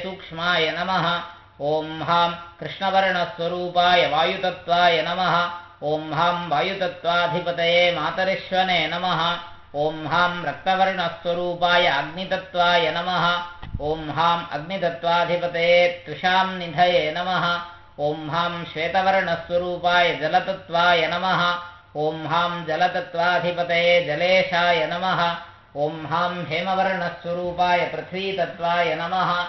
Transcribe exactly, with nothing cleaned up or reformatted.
सूक्ष्माय नमः ॐ हां कृष्णवर्णस्वरूपाय वायुतत्त्वाय नमः ॐ हां वायुतत्त्वाधिपतये मातरिश्वने नमः ॐ हां रक्तवर्णस्वरूपाय अग्नितत्त्वाय नमः ॐ हां अग्नितत्त्वाधिपतये त्रिषां निधये नमः ॐ हां श्वेतवर्णस्वरूपाय जलतत्त्वाय नमः ॐ हां जलतत्त्वाधिपतये जलेशाय नमः ॐ हां हेमवर्णस्वरूपाय पृथ्वीतत्त्वाय नमः